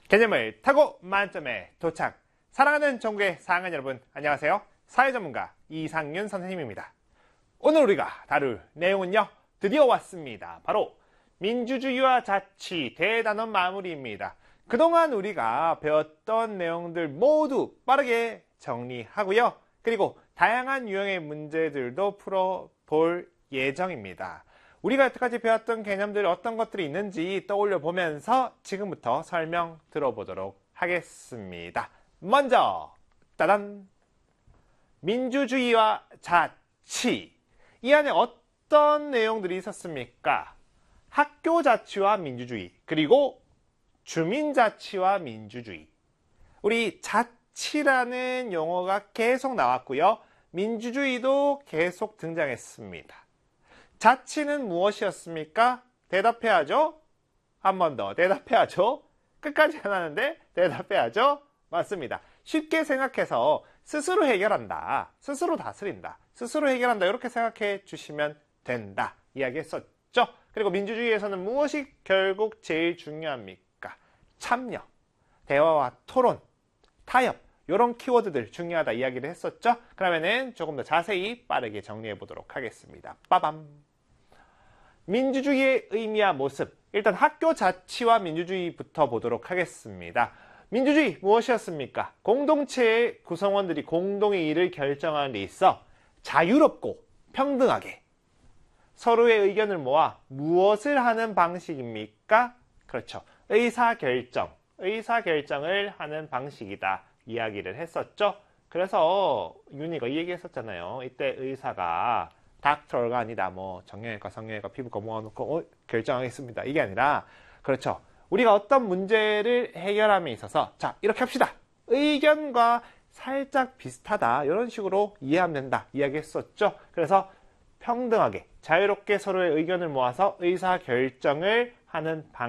개념을 타고 만점에 도착. 사랑하는 전국의 4학년 여러분, 안녕하세요. 사회전문가 이상윤 선생님입니다. 오늘 우리가 다룰 내용은요, 드디어 왔습니다. 바로 민주주의와 자치 대단원 마무리입니다. 그동안 우리가 배웠던 내용들 모두 빠르게 정리하고요. 그리고 다양한 유형의 문제들도 풀어볼 예정입니다. 우리가 여태까지 배웠던 개념들 어떤 것들이 있는지 떠올려 보면서 지금부터 설명 들어보도록 하겠습니다. 먼저 따단! 민주주의와 자치. 이 안에 어떤 내용들이 있었습니까? 학교 자치와 민주주의, 그리고 주민자치와 민주주의. 우리 자치라는 용어가 계속 나왔고요. 민주주의도 계속 등장했습니다. 자치는 무엇이었습니까? 대답해야죠. 한 번 더 대답해야죠. 끝까지 안 하는데 대답해야죠. 맞습니다. 쉽게 생각해서 스스로 해결한다, 스스로 다스린다, 스스로 해결한다, 이렇게 생각해 주시면 된다 이야기했었죠. 그리고 민주주의에서는 무엇이 결국 제일 중요합니까? 참여, 대화와 토론, 타협, 이런 키워드들 중요하다 이야기를 했었죠. 그러면은 조금 더 자세히 빠르게 정리해 보도록 하겠습니다. 빠밤! 민주주의의 의미와 모습. 일단 학교 자치와 민주주의부터 보도록 하겠습니다. 민주주의 무엇이었습니까? 공동체의 구성원들이 공동의 일을 결정하는 데 있어 자유롭고 평등하게 서로의 의견을 모아 무엇을 하는 방식입니까? 그렇죠. 의사결정을 하는 방식이다 이야기를 했었죠. 그래서 윤희가 이 얘기 했었잖아요. 이때 의사가 닥터가 아니다, 정형외과, 성형외과, 피부과 모아놓고 결정하겠습니다, 이게 아니라, 그렇죠, 우리가 어떤 문제를 해결함에 있어서 자, 이렇게 합시다, 의견과 살짝 비슷하다, 이런 식으로 이해하면 된다 이야기했었죠. 그래서 평등하게 자유롭게 서로의 의견을 모아서 의사결정을 하는 방식